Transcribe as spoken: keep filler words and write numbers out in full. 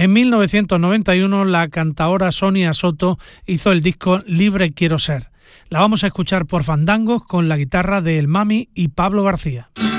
En mil novecientos noventa y uno la cantaora Sonia Soto hizo el disco Libre Quiero Ser. La vamos a escuchar por Fandangos con la guitarra de El Mami y Pablo García.